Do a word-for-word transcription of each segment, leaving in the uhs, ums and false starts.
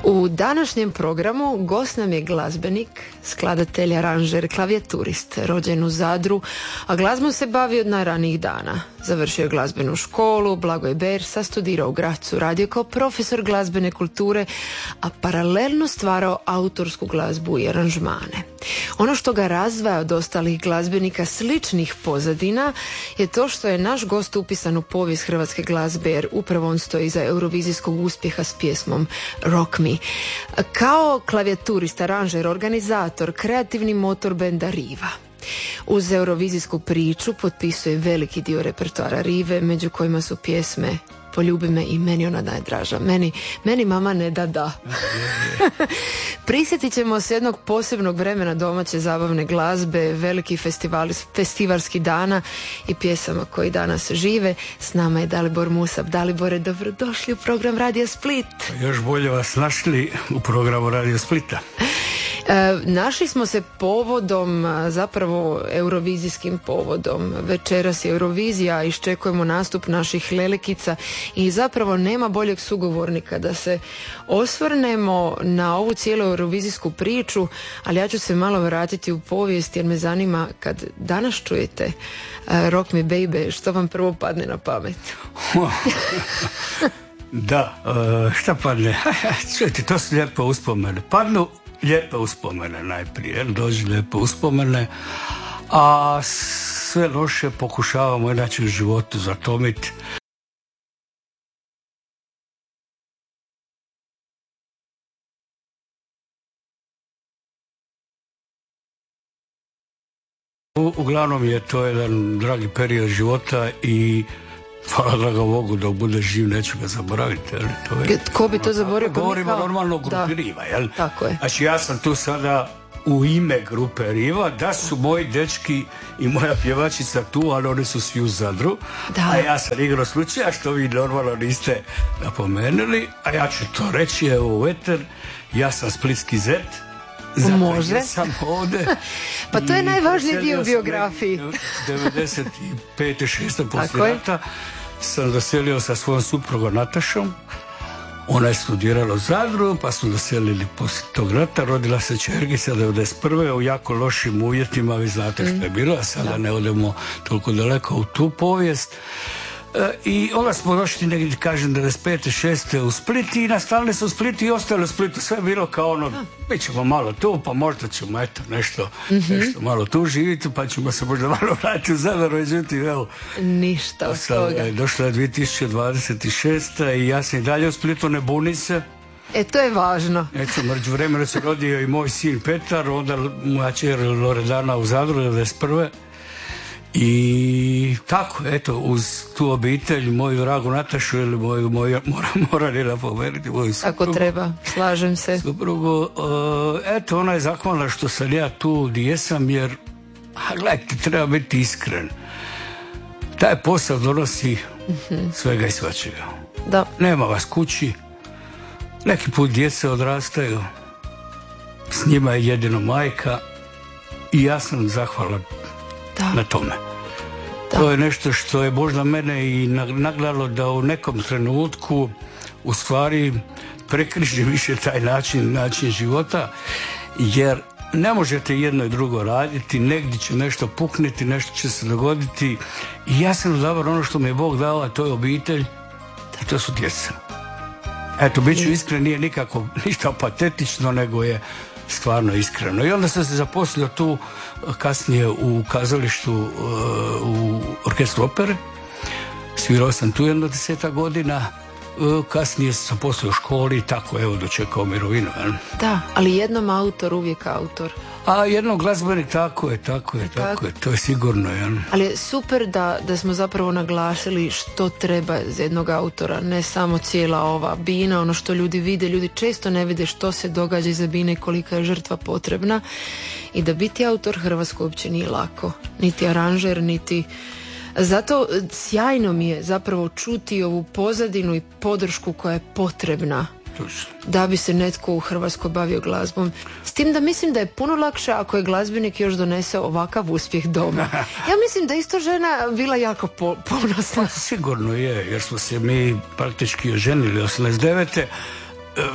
U današnjem programu gost nam je glazbenik, skladatelj, aranžer, klavijaturist, rođen u Zadru, a glazbom se bavi od najranijih dana. Završio je glazbenu školu, Blagoj Bersa, studirao u Grazu, radio kao profesor glazbene kulture, a paralelno stvarao autorsku glazbu i aranžmane. Ono što ga razdvaja od ostalih glazbenika sličnih pozadina je to što je naš gost upisan u povijest hrvatske glazbe, jer upravo on stoji iza eurovizijskog uspjeha s pjesmom Rock Me. Kao klavijaturist, aranžer, organizator, kreativni motor benda Riva. Uz eurovizijsku priču potpisuje veliki dio repertoara Rive, među kojima su pjesme Poljubi me i Meni ona najdraža. Meni, meni mama ne da da. Prisjetit ćemo se jednog posebnog vremena domaće zabavne glazbe, veliki festivali, festivalski dana i pjesama koji danas žive. S nama je Dalibor Musab. Dalibore, dobrodošli u program Radio Split. Još bolje vas našli u programu Radio Splita. E, našli smo se povodom, zapravo eurovizijskim povodom. Večeras je Eurovizija, iščekujemo nastup naših lelekica i zapravo nema boljeg sugovornika da se osvrnemo na ovu cijelu eurovizijsku priču, ali ja ću se malo vratiti u povijest jer me zanima kad danas čujete uh, Rock Me Baby, što vam prvo padne na pamet? Da, uh, šta padne? Čujte, to su lijepo uspomene. Padnu lijepe uspomene najprije, dođu lijepe uspomene, a sve loše pokušavamo inače u životu zatomiti. U, uglavnom je to jedan dragi period života i hvala draga Bogu da bude živ, neću ga zaboraviti. Je, Tko bi to zaboravio? Govorimo kao normalno o grupi Riva, jel? Tako je. Znači ja sam tu sada u ime grupe Riva, da su moji dečki i moja pjevačica tu, ali oni su svi u Zadru, da. A ja sam igrao slučaja, što vi normalno niste napomenuli, a ja ću to reći, evo u eter, ja sam splitski zet. Zato Može. Sam ovdje. Pa to je najvažniji dio u biografiji. devedeset pete šeste poslije rata sam doselio sa svojom suprugom Natašom. Ona je studirala u Zadru, pa smo doselili poslije tog rata. Rodila se čergica devedeset prve u jako lošim uvjetima, vi znate što je bilo, a sada da. ne odemo toliko daleko u tu povijest. I onda smo došli negdje, kažem, devedeset pete šeste u Split i nastavili su u Splitu i ostali u Splitu. Sve je bilo kao ono, mi ćemo malo tu, pa možda ćemo eto nešto, mm-hmm. nešto malo tu živjeti, pa ćemo se možda malo vratiti u Zadar, međutim, evo. Ništa od toga. Došla je dvije tisuće dvadeset šesta i ja sam i dalje u Splitu, ne buni se. E, to je važno. Eto, mrđu vremena se rodio i moj sin Petar, onda moja čer Loredana u Zadru devedeset prve I tako, eto, uz tu obitelj, moju dragu Natašu ili moju, moju moram, moram je napomenuti, moju suprugu. Ako treba, slažem se. Suprugu, uh, eto, ona je zahvalna što sam ja tu gdje jesam, jer, a gledajte, treba biti iskren. Taj posao donosi mm-hmm. svega i svačega. Da. Nema vas kući, neki put djeca odrastaju, s njima je jedino majka i ja sam zahvalan Da. na tome. Da. To je nešto što je možda mene i nagnalo da u nekom trenutku u stvari prekrižim više taj način, način života, jer ne možete jedno i drugo raditi, negdje će nešto pukniti, nešto će se dogoditi i ja sam odabrao ono što mi je Bog dao, a to je obitelj da. I to su djeca. Eto, bit ću iskren, nije nikako ništa patetično, nego je stvarno iskreno. I onda sam se zaposlio tu kasnije u kazalištu, u orkestru opere. Svirao sam tu jedno deseta godina. Kasnije sam zaposlio u školi i tako, evo, dočekao mirovinu. Da, ali jednom autor uvijek autor. A jednom glazbenik, tako je, tako je, tako, tako je, to je sigurno. Ja. Ali je super da, da smo zapravo naglasili što treba za jednog autora, ne samo cijela ova bina, ono što ljudi vide, ljudi često ne vide što se događa iza bine i kolika je žrtva potrebna i da biti autor Hrvatskoj uopće nije lako, niti aranžer, niti... Zato sjajno mi je zapravo čuti ovu pozadinu i podršku koja je potrebna da bi se netko u Hrvatskoj bavio glazbom. S tim da mislim da je puno lakše ako je glazbenik još donese ovakav uspjeh doma. Ja mislim da isto žena bila jako po- ponosna. Pa, sigurno je, jer smo se mi praktički oženili osamdeset devete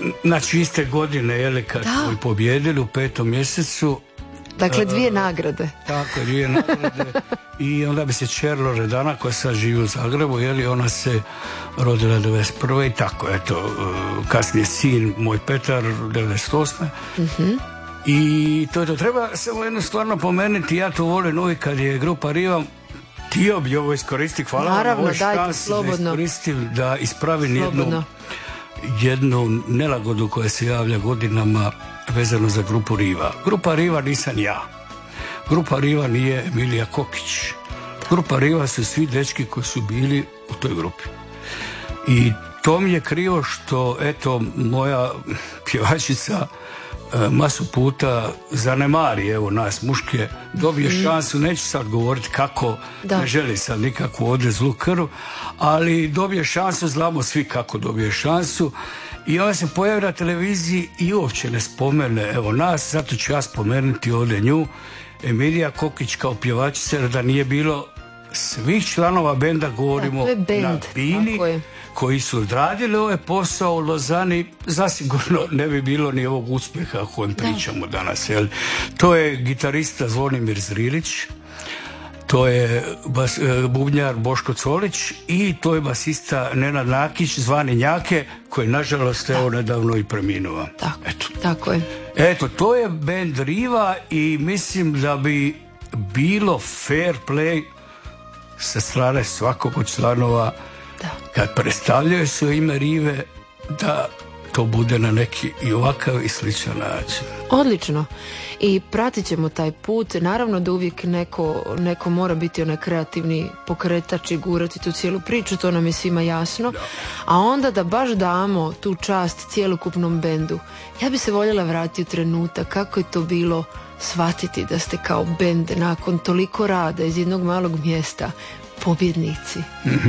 znači iste godine, jeli, kad da. smo pobjedili u petom mjesecu. Dakle, dvije nagrade. Tako, dvije nagrade. I onda bi se čer Loredana, koja sad živi u Zagrebu, jeli, ona se rodila devedeset prve i tako, eto, kasnije sin moj Petar, devedeset osme Mm-hmm. I to je to. Treba samo jedno stvarno pomenuti, ja to volim uvijek kad je grupa Riva, htio bi ovo iskoristiti, hvala vam na ovoj šansi da iskoristim, da ispravim jednu, jednu nelagodu koja se javlja godinama vezano za grupu Riva. Grupa Riva nisam ja. Grupa Riva nije Emilija Kokić. Grupa Riva su svi dečki koji su bili u toj grupi. I to mi je krivo što, eto, moja pjevačica masu puta zanemari, evo, nas muške, dobije mm. šansu, neću sad govoriti kako, da. Ne želi sad nikakvu ovdje zlu krv, ali dobije šansu, znamo svi kako dobije šansu i ona se pojavi na televiziji i uopće ne spomene, evo, nas, zato ću ja spomenuti ovdje nju, Emilija Kokić kao pjevačica, da nije bilo svih članova benda, govorimo da, band, na Bini, koji su odradili ovaj posao u Lozani, zasigurno ne bi bilo ni ovog uspjeha o kojem pričamo danas. Jel? To je gitarista Zvonimir Zrilić, to je bas, bubnjar Boško Colić i to je basista Nenad Nakić, zvani Njake, koji nažalost evo nedavno i preminuo. Tako, Eto. tako je. Eto, to je band Riva i mislim da bi bilo fair play sa strane svakog od članova da. Kad predstavljaju se ime Rive, da to bude na neki i ovakav i sličan način. Odlično. I pratit ćemo taj put. Naravno da uvijek neko, neko mora biti onaj kreativni pokretač i gurati tu cijelu priču, to nam je svima jasno. Da. A onda da baš damo tu čast cjelokupnom bendu. Ja bi se voljela vratiti u trenutak kako je to bilo shvatiti da ste kao bend nakon toliko rada iz jednog malog mjesta pobjednici. Mm-hmm.